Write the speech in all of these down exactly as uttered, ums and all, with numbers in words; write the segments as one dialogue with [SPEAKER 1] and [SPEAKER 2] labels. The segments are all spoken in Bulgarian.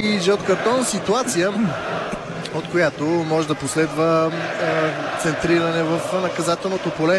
[SPEAKER 1] получи жълт картон. Ситуация, от която може да последва е, центриране в наказателното поле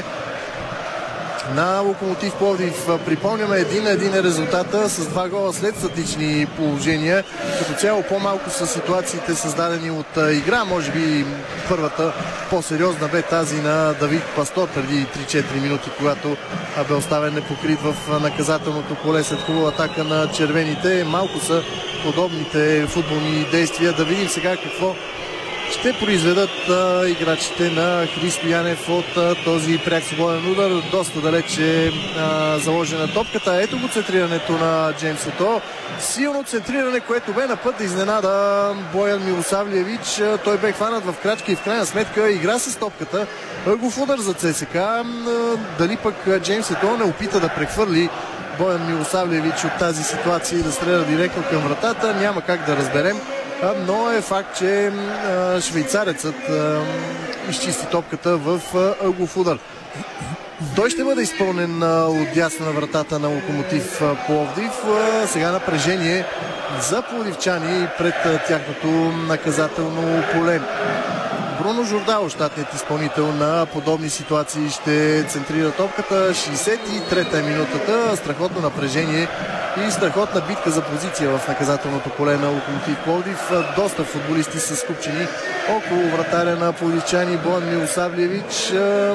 [SPEAKER 1] на Локомотив Пловдив. Припомняме, един на един е резултата с два гола след статични положения. Като цяло по-малко са ситуациите създадени от игра. Може би първата по-сериозна бе тази на Давид Пастор преди три-четири минути, когато бе оставен непокрит в наказателното поле след хубава атака на червените. Малко са подобните футболни действия. Да видим сега какво ще произведат а, играчите на Христо Янев от а, този пряк свободен удар. Доста далече а, заложена топката. Ето го центрирането на Джеймс Ето. Силно центриране, което бе на път да изненада Боян Милосавлиевич. Той бе хванат в крачка и в крайна сметка игра с топката. Ъгов удар за ЦСКА. Дали пък Джеймс Ето не опита да прехвърли Боян Милосавлиевич от тази ситуация и да стреля директно към вратата, няма как да разберем. Но е факт, че а, швейцарецът а, изчисти топката в а, ъгов удар. Той ще бъде изпълнен а, от дясно на вратата на Локомотив а, Пловдив. А, сега напрежение за пловдивчани пред а, тяхното наказателно поле. Бруно Жордало, щатният изпълнител на подобни ситуации, ще центрира топката. шейсет и трета е минутата. Страхотно напрежение и страхотна битка за позиция в наказателното поле на Локомотив Пловдив. Доста футболисти са скупчени около вратаря на пловдивчани Боян Милосавлиевич.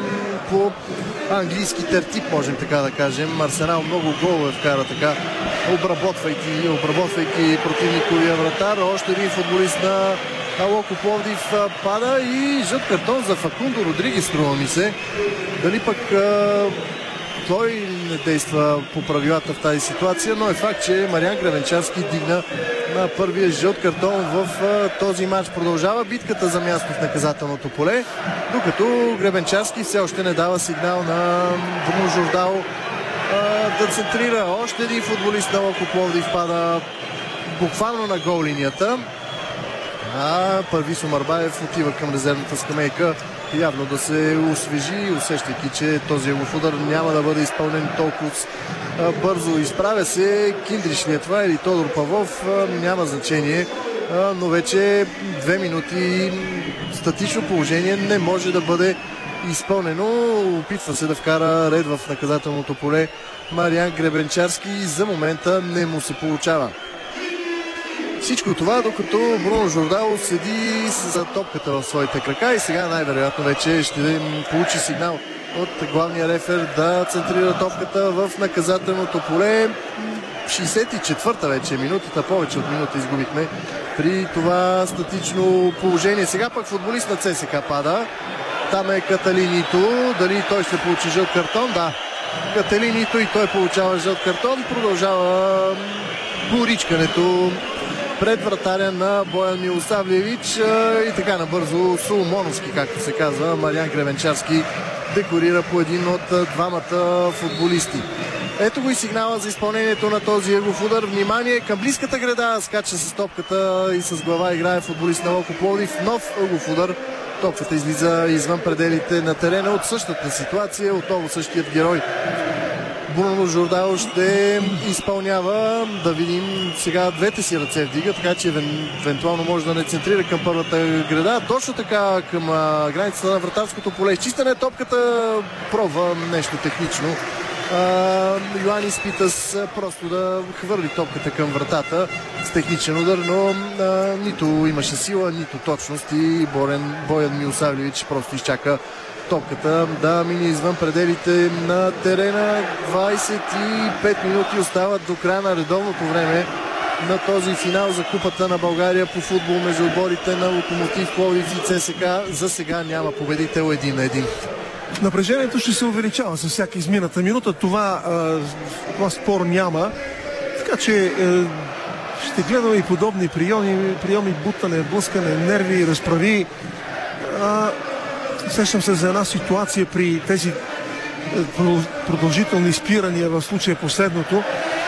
[SPEAKER 1] По английски тертип, можем така да кажем. Арсенал много голове вкара така, обработвайки, обработвайки противниковия вратар. Още един футболист на Локо Пловдив пада и жълт картон за Факундо Родригес, струва ми се. Дали пък а, той не действа по правилата в тази ситуация, но е факт, че Мариан Гребенчарски дигна на първия жълт картон в а, този матч. Продължава битката за място в наказателното поле, докато Гребенчарски все още не дава сигнал на Бруно Жордало а, да центрира. Още един футболист на Локо Пловдив пада буквално на гол линията. А Първис Омарбаев отива към резервната скамейка, явно да се освежи, усещайки, че този ъгов удар няма да бъде изпълнен толкова бързо. Изправя се Киндриш ли е това или Тодор Павлов, няма значение, но вече две минути статично положение не може да бъде изпълнено. Опитва се да вкара ред в наказателното поле Мариан Гребенчарски и за момента не му се получава. Всичко това, докато Бруно Жордало седи за топката в своите крака и сега най-вероятно вече ще получи сигнал от главния рефер да центрира топката в наказателното поле. шейсет и четвърта вече минутата, повече от минута изгубихме при това статично положение. Сега пък футболист на ЦСКА пада. Там е Каталинито. Дали той ще получи жълт картон? Да. Каталинито и той получава жълт картон. Продължава поричкането пред вратаря на Боян Милосавлиевич и така набързо Соломоновски, както се казва, Мариан Гребенчарски декорира по един от двамата футболисти. Ето го и сигнала за изпълнението на този ъгов удар. Внимание към близката града, скача с топката и с глава играе футболист на Локо Пловдив. Нов ъгов удар. Топката излиза извън пределите на терена от същата ситуация. Отново същият герой Бруно Жордало ще изпълнява. Да видим, сега двете си ръце вдига, така че евентуално може да не центрира към първата града. Точно така към а, границата на вратарското поле. Изчистена е топката, пробва нещо технично. Йоанис Питас просто да хвърли топката към вратата с техничен удар, но а, нито имаше сила, нито точност и Борен, Боян Милосавлиевич просто изчака топката да мине извън пределите на терена. двайсет и пет минути остават до края на редовното време на този финал за Купата на България по футбол между отборите на Локомотив Пловдив и ЦСКА. За сега няма победител един на един.
[SPEAKER 2] Напрежението ще се увеличава с всяка измината минута. Това, това спор няма. Така че е, ще гледаме и подобни приеми, приеми бутане, блъскане, нерви, разправи. А, сещам се за една ситуация при тези продължителни спирания, в случая последното.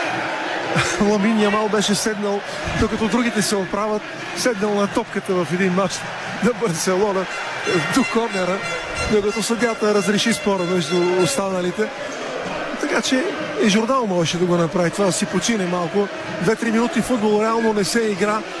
[SPEAKER 2] Ламин Ямал беше седнал, докато другите се оправят, седнал на топката в един матч на Барселона до корнера, докато съдята разреши спора между останалите. Така че и Жордало можеше да го направи това, да си почине малко. Две-три минути футбол реално не се игра